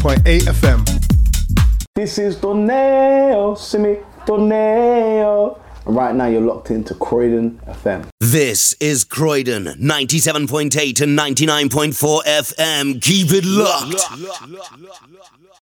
97.8 FM. This is Torneo, Simi Torneo. Right now you're locked into Croydon FM. This is Croydon, 97.8 and 99.4 FM. Keep it locked.